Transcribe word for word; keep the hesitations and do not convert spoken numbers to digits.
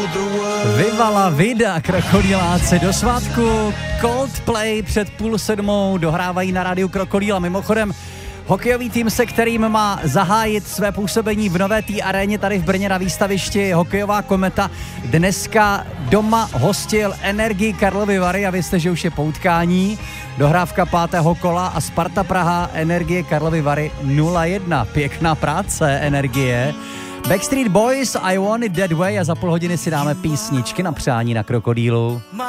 Viva la vida, krokodýláci, do svátku Coldplay před půl sedmou dohrávají na rádiu Krokodýl a mimochodem hokejový tým, se kterým má zahájit své působení v nové té aréně tady v Brně na výstavišti Hokejová kometa, dneska doma hostil Energii Karlovy Vary a vy jste, že už je poutkání, dohrávka pátého kola a Sparta Praha Energie Karlovy Vary nula jedna. Pěkná práce, Energie. Backstreet Boys, I Want It That Way a za půl hodiny si dáme písničky na přání na Krokodýlu.